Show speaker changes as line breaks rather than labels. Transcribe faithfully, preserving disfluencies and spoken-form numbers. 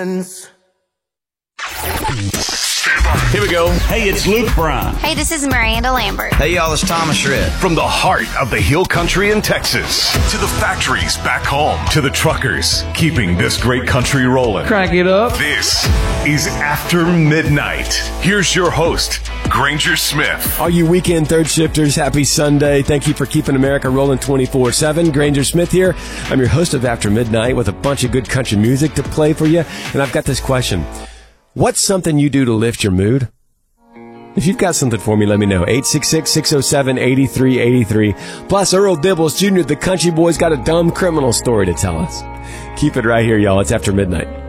Here we go. Hey, it's Luke Bryan.
Hey, this is Miranda Lambert.
Hey, y'all, it's Thomas Rhett.
From the heart of the Hill Country in Texas to the factories back home to the truckers keeping this great country rolling.
Crank it up.
This is After Midnight. Here's your host, Granger Smith.
All you weekend third shifters, happy Sunday. Thank you for keeping America rolling twenty-four seven. Granger Smith here. I'm your host of After Midnight with a bunch of good country music to play for you. And I've got this question. What's something you do to lift your mood? If you've got something for me, let me know. eight six six, six oh seven, eight three eight three. Plus, Earl Dibbles Junior, the country boy's got a dumb criminal story to tell us. Keep it right here, y'all. It's After Midnight.